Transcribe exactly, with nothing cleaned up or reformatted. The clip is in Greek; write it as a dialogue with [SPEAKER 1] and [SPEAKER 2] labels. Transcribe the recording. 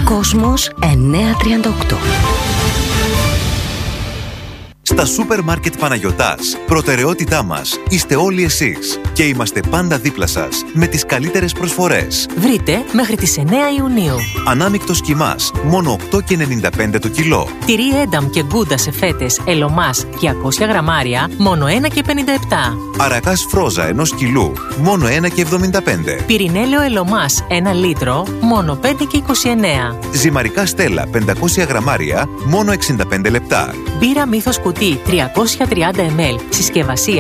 [SPEAKER 1] Κόσμος εννιακόσια τριάντα οκτώ.
[SPEAKER 2] Στα σούπερ μάρκετ Παναγιωτάς, προτεραιότητά μας είστε όλοι εσείς και είμαστε πάντα δίπλα σας με τις καλύτερες προσφορές.
[SPEAKER 3] Βρείτε μέχρι τις εννέα Ιουνίου.
[SPEAKER 2] Ανάμικτος κιμάς, μόνο οκτώ και ενενήντα πέντε το κιλό.
[SPEAKER 3] Τυρί ένταμ και γκούντα σε φέτες Ελωμάς διακόσια γραμμάρια, μόνο ένα και πενήντα επτά.
[SPEAKER 2] Αρακάς φρόζα ενός κιλού, μόνο ένα και εβδομήντα πέντε.
[SPEAKER 3] Πυρηνέλαιο Ελωμάς ένα λίτρο, μόνο πέντε και είκοσι εννέα.
[SPEAKER 2] Ζυμαρικά Στέλλα πεντακόσια γραμμάρια, μόνο εξήντα πέντε λεπτά.
[SPEAKER 3] Μπύρα Μύθος κουτί τριακόσια τριάντα μιλιλίτρα, συσκευασία